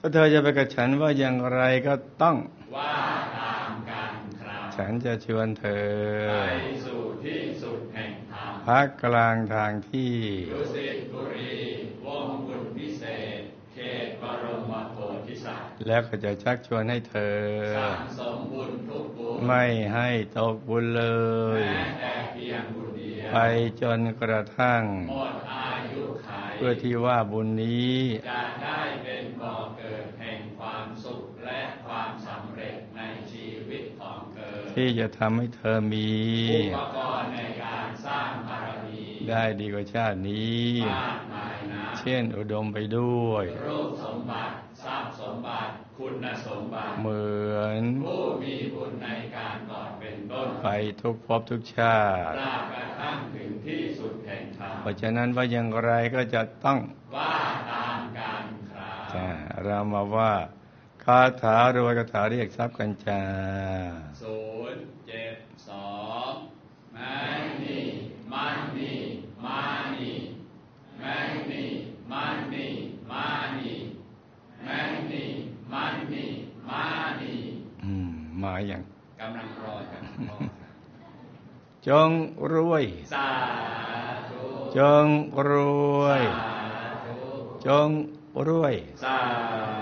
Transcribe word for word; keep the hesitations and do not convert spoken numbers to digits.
เธอจะไปกับฉันว่าอย่างไรก็ต้องว่าตามกันครับฉันจะชวนเธอไปสู่ที่สุดแห่งธรรมพักกลางทางที่ดุสิตบุรีวงบุญพิเศษเขตบรมโพธิสัตว์แล้วก็จะชักชวนให้เธอสั่งสมบุญทุกบุญไม่ให้ตกบุญเลยแม้แต่เพียงบุญเดียวไปจนกระทั่งหมดอายุขัยเพื่อที่ว่าบุญนี้จะได้เป็นบ่อเกิดแห่งความสุขและความสำเร็จในชีวิตของเธอที่จะทำให้เธอมีอุปกรณ์ในการสร้างบารมีได้ดีกว่าชาตินี้มากมายนะเช่นอุดมไปด้วยรูปสมบัติทรัพย์สมบัติคุณสมบัติเหมือนผู้มีบุญในการก่อนเป็นต้นไปทุกภพทุกชาติตราบกระทั่งถึงที่สุดแห่งธรรมเพราะฉะนั้นว่าอย่างไรก็จะต้องว่าตามกันครับเรามาว่าคาถารวยคาถาเรียกทรัพย์กันจ้าศูนย์เจ็ดสองแมงนี่มันนี่มานี่แมงนี่มันนี่มานี่แมงนี่มันนี่มานี่อืมมาอย่างกำลังรอกันจงรวยสาธุจงรวยจงรวยสา